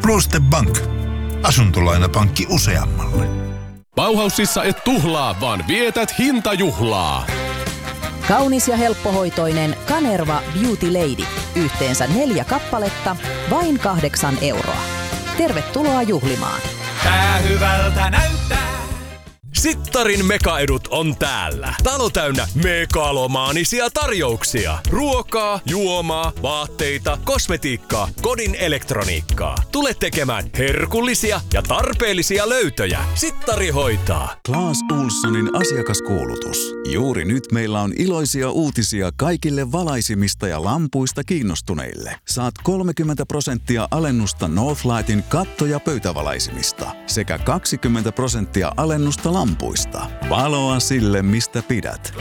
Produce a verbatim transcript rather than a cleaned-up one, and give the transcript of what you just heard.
Pluste Bank. Asuntolainapankki useammalle. Bauhausissa et tuhlaa, vaan vietät hintajuhlaa. Kaunis ja helppohoitoinen Kanerva Beauty Lady. Yhteensä neljä kappaletta, vain kahdeksan euroa. Tervetuloa juhlimaan. Tää hyvältä näyttää. Sittarin mekaedut on täällä. Talo täynnä megalomaanisia tarjouksia. Ruokaa, juomaa, vaatteita, kosmetiikkaa, kodin elektroniikkaa. Tule tekemään herkullisia ja tarpeellisia löytöjä. Sittari hoitaa. Clas Ohlsonin asiakaskuulutus. Juuri nyt meillä on iloisia uutisia kaikille valaisimista ja lampuista kiinnostuneille. Saat kolmekymmentä prosenttia alennusta Northlightin katto- ja pöytävalaisimista sekä kaksikymmentä prosenttia alennusta lampuista. Valoa sille, mistä pidät.